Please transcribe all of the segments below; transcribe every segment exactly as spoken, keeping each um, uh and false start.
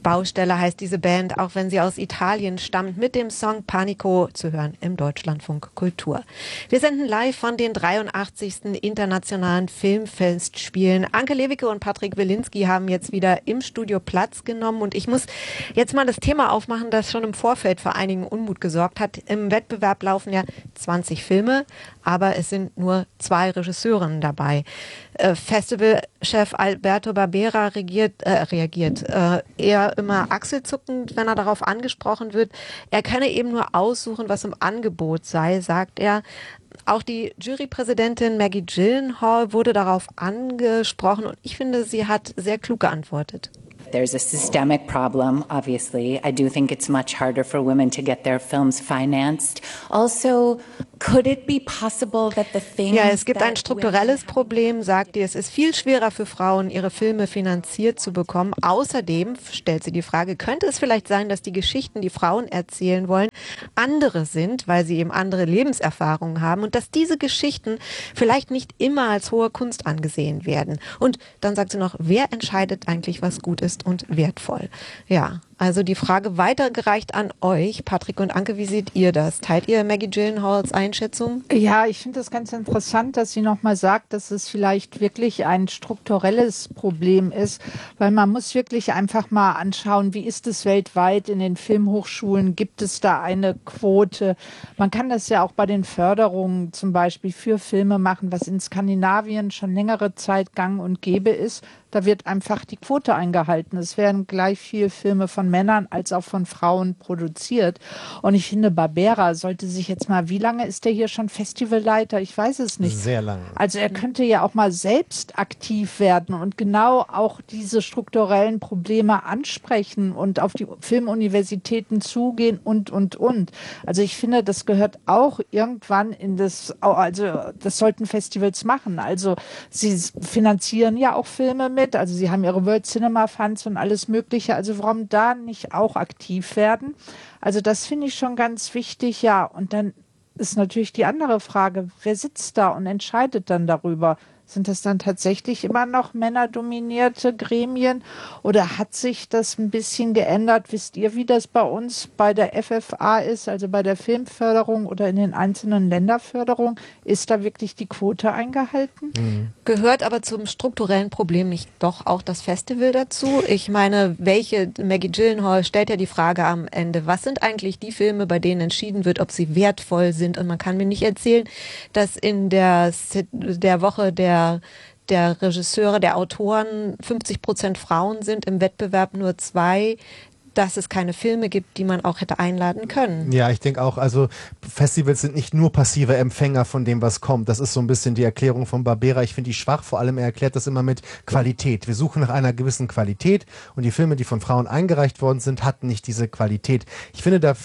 Baustelle heißt diese Band, auch wenn sie aus Italien stammt, mit dem Song Panico zu hören im Deutschlandfunk Kultur. Wir senden live von den dreiundachtzigsten Internationalen Filmfestspielen. Anke Lewicke und Patrick Wilinski haben jetzt wieder im Studio Platz genommen und ich muss jetzt mal das Thema aufmachen, das schon im Vorfeld für einigen Unmut gesorgt hat. Im Wettbewerb laufen ja zwanzig Filme, aber es sind nur zwei Regisseurinnen dabei. Äh, Festivalchef Alberto Barbera regiert, äh, reagiert äh, eher immer achselzuckend, wenn er darauf angesprochen wird. Er könne eben nur aussuchen, was im Angebot sei, sagt er. Auch die Jurypräsidentin Maggie Gyllenhaal wurde darauf angesprochen und ich finde, sie hat sehr klug geantwortet. There's a systemic problem, obviously. I do think it's much harder for women to get their films financed. Also, could it be possible that the things Ja, es gibt ein strukturelles Problem, sagt ihr. Es ist viel schwerer für Frauen, ihre Filme finanziert zu bekommen. Außerdem stellt sie die Frage, könnte es vielleicht sein, dass die Geschichten, die Frauen erzählen wollen, andere sind, weil sie eben andere Lebenserfahrungen haben und dass diese Geschichten vielleicht nicht immer als hohe Kunst angesehen werden. Und dann sagt sie noch, wer entscheidet eigentlich, was gut ist und wertvoll? Ja, also die Frage weitergereicht an euch, Patrick und Anke, wie seht ihr das? Teilt ihr Maggie Gyllenhaals Einschätzung? Ja, ich finde das ganz interessant, dass sie nochmal sagt, dass es vielleicht wirklich ein strukturelles Problem ist, weil man muss wirklich einfach mal anschauen, wie ist es weltweit in den Filmhochschulen, gibt es da eine Quote? Man kann das ja auch bei den Förderungen zum Beispiel für Filme machen, was in Skandinavien schon längere Zeit gang und gäbe ist. Da wird einfach die Quote eingehalten. Es werden gleich viel Filme von Männern als auch von Frauen produziert. Und ich finde, Barbera sollte sich jetzt mal, wie lange ist der hier schon Festivalleiter? Ich weiß es nicht. Sehr lange. Also er könnte ja auch mal selbst aktiv werden und genau auch diese strukturellen Probleme ansprechen und auf die Filmuniversitäten zugehen und, und, und. Also ich finde, das gehört auch irgendwann in das, also das sollten Festivals machen. Also sie finanzieren ja auch Filme mit. Also sie haben ihre World Cinema Funds und alles Mögliche. Also warum da nicht auch aktiv werden? Also das finde ich schon ganz wichtig. Ja, und dann ist natürlich die andere Frage, wer sitzt da und entscheidet dann darüber? Sind das dann tatsächlich immer noch männerdominierte Gremien oder hat sich das ein bisschen geändert? Wisst ihr, wie das bei uns bei der F F A ist, also bei der Filmförderung oder in den einzelnen Länderförderungen? Ist da wirklich die Quote eingehalten? Mhm. Gehört aber zum strukturellen Problem nicht doch auch das Festival dazu? Ich meine, welche, Maggie Gyllenhaal stellt ja die Frage am Ende, was sind eigentlich die Filme, bei denen entschieden wird, ob sie wertvoll sind? Und man kann mir nicht erzählen, dass in der, der Woche der der Regisseure, der Autoren fünfzig Prozent Frauen sind, im Wettbewerb nur zwei, dass es keine Filme gibt, die man auch hätte einladen können. Ja, ich denke auch, also Festivals sind nicht nur passive Empfänger von dem, was kommt. Das ist so ein bisschen die Erklärung von Barbera. Ich finde die schwach, vor allem er erklärt das immer mit Qualität. Wir suchen nach einer gewissen Qualität und die Filme, die von Frauen eingereicht worden sind, hatten nicht diese Qualität. Ich finde, da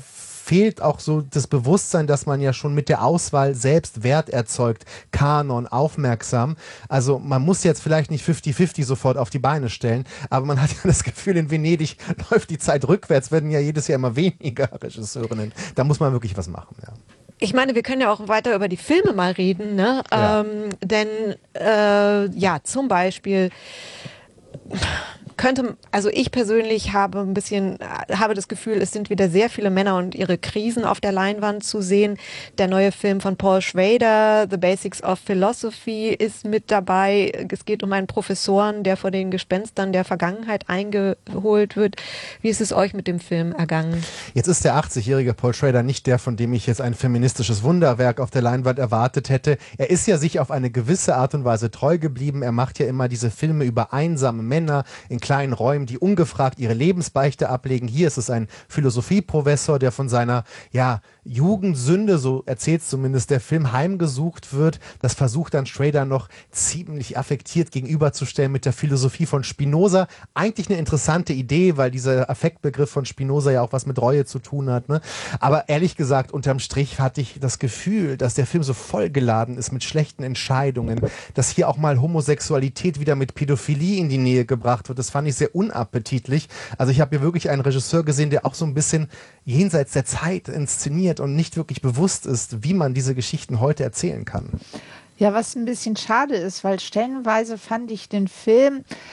fehlt auch so das Bewusstsein, dass man ja schon mit der Auswahl selbst Wert erzeugt, Kanon, aufmerksam. Also man muss jetzt vielleicht nicht fünfzig fünfzig sofort auf die Beine stellen, aber man hat ja das Gefühl, in Venedig läuft die Zeit rückwärts, werden ja jedes Jahr immer weniger Regisseurinnen. Da muss man wirklich was machen, ja. Ich meine, wir können ja auch weiter über die Filme mal reden, ne? Ja. Ähm, denn äh, ja, zum Beispiel könnte, also ich persönlich habe ein bisschen, habe das Gefühl, es sind wieder sehr viele Männer und ihre Krisen auf der Leinwand zu sehen. Der neue Film von Paul Schrader, The Basics of Philosophy, ist mit dabei. Es geht um einen Professoren, der vor den Gespenstern der Vergangenheit eingeholt wird. Wie ist es euch mit dem Film ergangen? Jetzt ist der achtzigjährige Paul Schrader nicht der, von dem ich jetzt ein feministisches Wunderwerk auf der Leinwand erwartet hätte. Er ist ja sich auf eine gewisse Art und Weise treu geblieben. Er macht ja immer diese Filme über einsame Männer in kleinen Räumen, die ungefragt ihre Lebensbeichte ablegen. Hier ist es ein Philosophieprofessor, der von seiner ja, Jugendsünde, so erzählt zumindest der Film, heimgesucht wird. Das versucht dann Schrader noch ziemlich affektiert gegenüberzustellen mit der Philosophie von Spinoza. Eigentlich eine interessante Idee, weil dieser Affektbegriff von Spinoza ja auch was mit Reue zu tun hat. Ne? Aber ehrlich gesagt, unterm Strich hatte ich das Gefühl, dass der Film so vollgeladen ist mit schlechten Entscheidungen, dass hier auch mal Homosexualität wieder mit Pädophilie in die Nähe gebracht wird. Das fand ich sehr unappetitlich. Also ich habe hier wirklich einen Regisseur gesehen, der auch so ein bisschen jenseits der Zeit inszeniert und nicht wirklich bewusst ist, wie man diese Geschichten heute erzählen kann. Ja, was ein bisschen schade ist, weil stellenweise fand ich den Film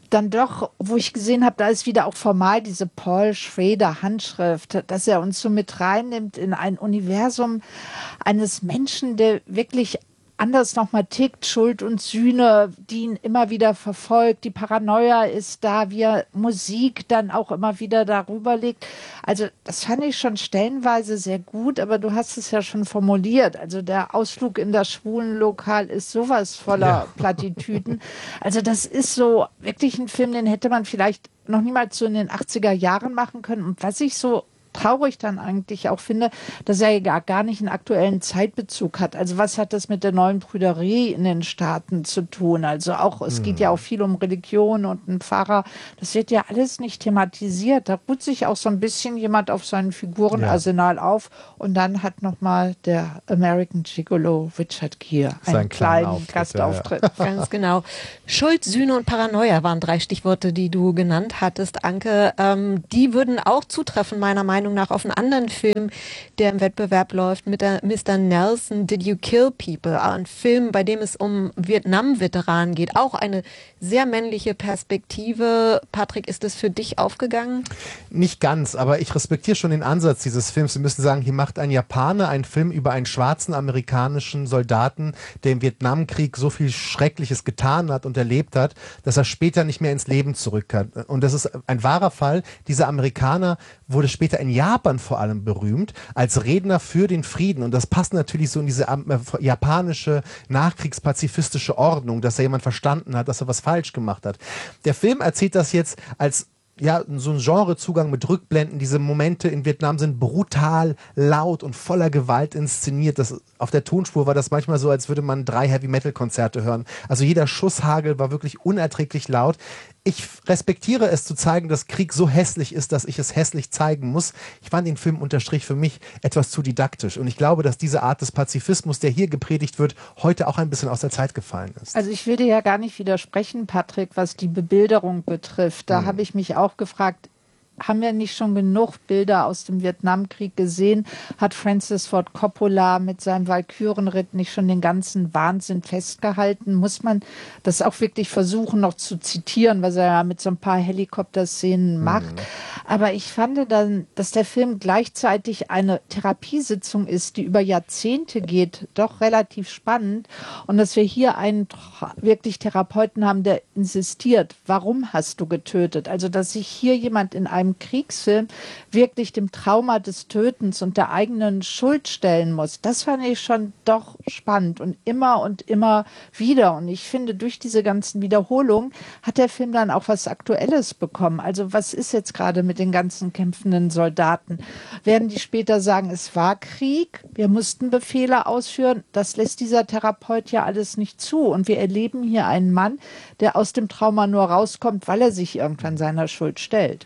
dann doch, wo ich gesehen habe, da ist wieder auch formal diese Paul Schrader Handschrift, dass er uns so mit reinnimmt in ein Universum eines Menschen, der wirklich anders nochmal tickt, Schuld und Sühne, die ihn immer wieder verfolgt, die Paranoia ist da, wie er Musik dann auch immer wieder darüber legt. Also das fand ich schon stellenweise sehr gut, aber du hast es ja schon formuliert. Also der Ausflug in das Schwulenlokal ist sowas voller ja. Plattitüden. Also das ist so wirklich ein Film, den hätte man vielleicht noch niemals so in den achtziger Jahren machen können. Und was ich so traurig dann eigentlich auch finde, dass er ja gar nicht einen aktuellen Zeitbezug hat. Also was hat das mit der neuen Prüderie in den Staaten zu tun? Also auch, es hm. geht ja auch viel um Religion und einen Pfarrer. Das wird ja alles nicht thematisiert. Da ruht sich auch so ein bisschen jemand auf seinem Figurenarsenal ja. auf und dann hat nochmal der American Gigolo Richard Gere einen kleinen Auftritt, Gastauftritt. Ja, ja. Ganz genau. Schuld, Sühne und Paranoia waren drei Stichworte, die du genannt hattest, Anke. Ähm, die würden auch zutreffen, meiner Meinung nach, auf einen anderen Film, der im Wettbewerb läuft, mit der Mister Nelson, Did You Kill People? Ein Film, bei dem es um Vietnam-Veteranen geht. Auch eine sehr männliche Perspektive. Patrick, ist das für dich aufgegangen? Nicht ganz, aber ich respektiere schon den Ansatz dieses Films. Wir müssen sagen, hier macht ein Japaner einen Film über einen schwarzen amerikanischen Soldaten, der im Vietnamkrieg so viel Schreckliches getan hat und erlebt hat, dass er später nicht mehr ins Leben zurückkehrt. Und das ist ein wahrer Fall. Dieser Amerikaner wurde später in Japan vor allem berühmt als Redner für den Frieden. Und das passt natürlich so in diese äh, japanische nachkriegspazifistische Ordnung, dass er jemand verstanden hat, dass er was falsch gemacht hat. Der Film erzählt das jetzt als ja, so ein Genrezugang mit Rückblenden. Diese Momente in Vietnam sind brutal, laut und voller Gewalt inszeniert. Das, auf der Tonspur war das manchmal so, als würde man drei Heavy-Metal-Konzerte hören. Also jeder Schusshagel war wirklich unerträglich laut. Ich respektiere es zu zeigen, dass Krieg so hässlich ist, dass ich es hässlich zeigen muss. Ich fand den Film unterstrich für mich etwas zu didaktisch. Und ich glaube, dass diese Art des Pazifismus, der hier gepredigt wird, heute auch ein bisschen aus der Zeit gefallen ist. Also ich will dir ja gar nicht widersprechen, Patrick, was die Bebilderung betrifft. Da hm. habe ich mich auch gefragt, haben wir nicht schon genug Bilder aus dem Vietnamkrieg gesehen? Hat Francis Ford Coppola mit seinem Walkürenritt nicht schon den ganzen Wahnsinn festgehalten? Muss man das auch wirklich versuchen, noch zu zitieren, was er ja mit so ein paar Helikopterszenen macht? Mhm. Aber ich fand dann, dass der Film gleichzeitig eine Therapiesitzung ist, die über Jahrzehnte geht, doch relativ spannend. Und dass wir hier einen wirklich Therapeuten haben, der insistiert, warum hast du getötet? Also, dass sich hier jemand in einem Kriegsfilm wirklich dem Trauma des Tötens und der eigenen Schuld stellen muss. Das fand ich schon doch spannend und immer und immer wieder. Und ich finde, durch diese ganzen Wiederholungen hat der Film dann auch was Aktuelles bekommen. Also was ist jetzt gerade mit den ganzen kämpfenden Soldaten? Werden die später sagen, es war Krieg, wir mussten Befehle ausführen? Das lässt dieser Therapeut ja alles nicht zu. Und wir erleben hier einen Mann, der aus dem Trauma nur rauskommt, weil er sich irgendwann seiner Schuld stellt.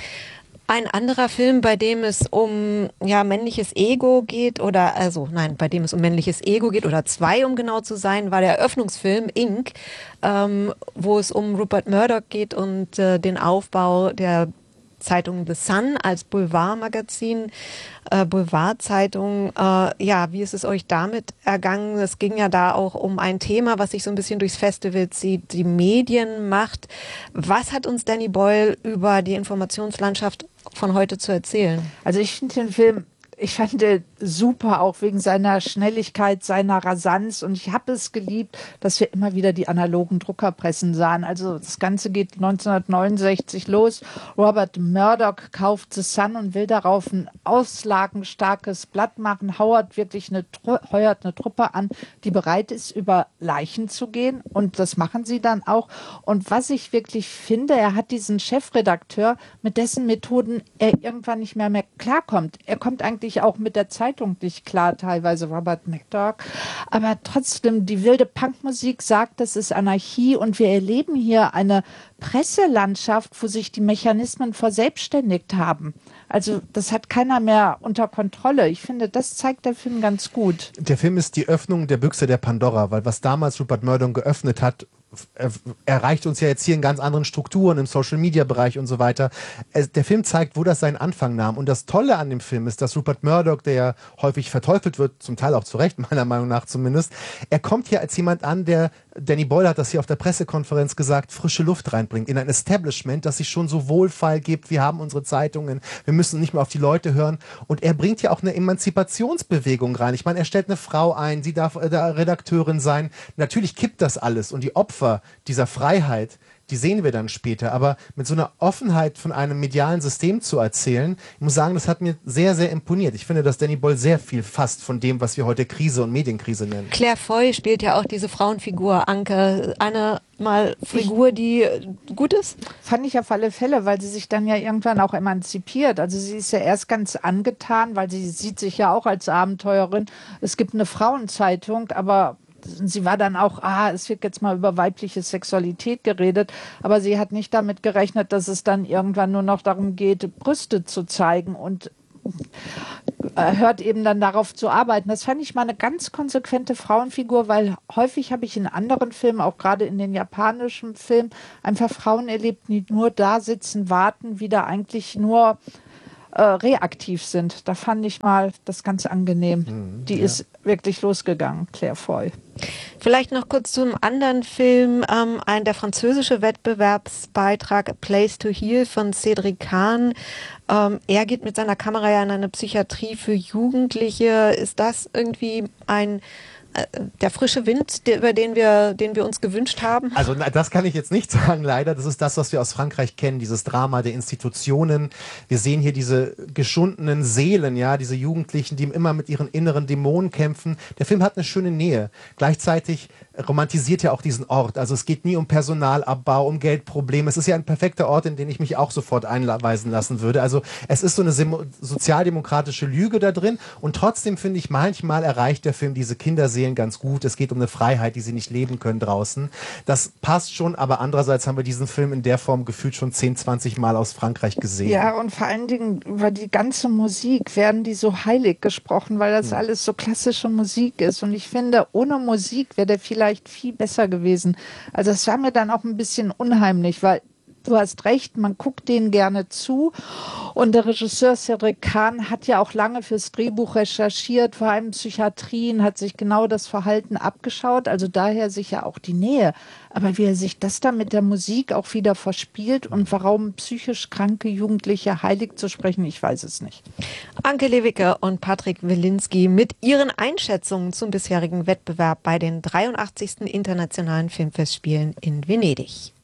Ein anderer Film, bei dem es um ja, männliches Ego geht, oder also nein, bei dem es um männliches Ego geht, oder zwei, um genau zu sein, war der Eröffnungsfilm Ink, ähm, wo es um Rupert Murdoch geht und äh, den Aufbau der Zeitung The Sun als Boulevardmagazin, äh, Boulevardzeitung. Äh, ja, wie ist es euch damit ergangen? Es ging ja da auch um ein Thema, was sich so ein bisschen durchs Festival zieht, die Medienmacht. Was hat uns Danny Boyle über die Informationslandschaft von heute zu erzählen? Also ich finde den Film Ich fand den super, auch wegen seiner Schnelligkeit, seiner Rasanz. Und ich habe es geliebt, dass wir immer wieder die analogen Druckerpressen sahen. Also das Ganze geht neunzehnhundertneunundsechzig los. Robert Murdoch kauft The Sun und will darauf ein auslagenstarkes Blatt machen. Howard wirklich eine, heuert eine Truppe an, die bereit ist, über Leichen zu gehen. Und das machen sie dann auch. Und was ich wirklich finde, er hat diesen Chefredakteur, mit dessen Methoden er irgendwann nicht mehr, mehr klarkommt. Er kommt eigentlich auch mit der Zeitung nicht klar, teilweise Robert Murdoch. Aber trotzdem, die wilde Punkmusik sagt, das ist Anarchie und wir erleben hier eine Presselandschaft, wo sich die Mechanismen verselbstständigt haben. Also das hat keiner mehr unter Kontrolle. Ich finde, das zeigt der Film ganz gut. Der Film ist die Öffnung der Büchse der Pandora, weil was damals Rupert Murdoch geöffnet hat, erreicht uns ja jetzt hier in ganz anderen Strukturen im Social-Media-Bereich und so weiter. Der Film zeigt, wo das seinen Anfang nahm. Und das Tolle an dem Film ist, dass Rupert Murdoch, der ja häufig verteufelt wird, zum Teil auch zu Recht, meiner Meinung nach zumindest, er kommt hier als jemand an, der Danny Boyle hat das hier auf der Pressekonferenz gesagt, frische Luft reinbringt in ein Establishment, das sich schon so Wohlfeil gibt. Wir haben unsere Zeitungen, wir müssen nicht mehr auf die Leute hören. Und er bringt ja auch eine Emanzipationsbewegung rein. Ich meine, er stellt eine Frau ein, sie darf äh, Redakteurin sein. Natürlich kippt das alles und die Opfer dieser Freiheit, die sehen wir dann später. Aber mit so einer Offenheit von einem medialen System zu erzählen, ich muss sagen, das hat mir sehr, sehr imponiert. Ich finde, dass Danny Boyle sehr viel fasst von dem, was wir heute Krise und Medienkrise nennen. Claire Foy spielt ja auch diese Frauenfigur, Anke. Eine mal Figur, die gut ist? Fand ich auf alle Fälle, weil sie sich dann ja irgendwann auch emanzipiert. Also sie ist ja erst ganz angetan, weil sie sieht sich ja auch als Abenteurerin. Es gibt eine Frauenzeitung, aber sie war dann auch, ah, es wird jetzt mal über weibliche Sexualität geredet, aber sie hat nicht damit gerechnet, dass es dann irgendwann nur noch darum geht, Brüste zu zeigen und äh, hört eben dann darauf zu arbeiten. Das fand ich mal eine ganz konsequente Frauenfigur, weil häufig habe ich in anderen Filmen, auch gerade in den japanischen Filmen, einfach Frauen erlebt, die nur da sitzen, warten, wieder eigentlich nur Äh, reaktiv sind. Da fand ich mal das ganz angenehm. Mhm, die ja. ist wirklich losgegangen, Claire Foy. Vielleicht noch kurz zum anderen Film, ähm, ein der französische Wettbewerbsbeitrag A Place to Heal von Cédric Kahn. Ähm, er geht mit seiner Kamera ja in eine Psychiatrie für Jugendliche. Ist das irgendwie ein der frische Wind, der, über den wir, den wir uns gewünscht haben? Also das kann ich jetzt nicht sagen, leider. Das ist das, was wir aus Frankreich kennen, dieses Drama der Institutionen. Wir sehen hier diese geschundenen Seelen, ja, diese Jugendlichen, die immer mit ihren inneren Dämonen kämpfen. Der Film hat eine schöne Nähe. Gleichzeitig romantisiert ja auch diesen Ort. Also es geht nie um Personalabbau, um Geldprobleme. Es ist ja ein perfekter Ort, in den ich mich auch sofort einweisen lassen würde. Also es ist so eine sozialdemokratische Lüge da drin und trotzdem finde ich, manchmal erreicht der Film diese Kinderseelen ganz gut. Es geht um eine Freiheit, die sie nicht leben können draußen. Das passt schon, aber andererseits haben wir diesen Film in der Form gefühlt schon zehn, zwanzig Mal aus Frankreich gesehen. Ja, und vor allen Dingen über die ganze Musik werden die so heilig gesprochen, weil das hm. alles so klassische Musik ist. Und ich finde, ohne Musik wäre der vielleicht viel besser gewesen. Also es war mir dann auch ein bisschen unheimlich, weil du hast recht, man guckt denen gerne zu. Und der Regisseur Cédric Kahn hat ja auch lange fürs Drehbuch recherchiert, vor allem Psychiatrien, hat sich genau das Verhalten abgeschaut, also daher sicher auch die Nähe. Aber wie er sich das dann mit der Musik auch wieder verspielt und warum psychisch kranke Jugendliche heilig zu sprechen, ich weiß es nicht. Anke Lewicke und Patrick Wilinski mit ihren Einschätzungen zum bisherigen Wettbewerb bei den dreiundachtzigsten Internationalen Filmfestspielen in Venedig.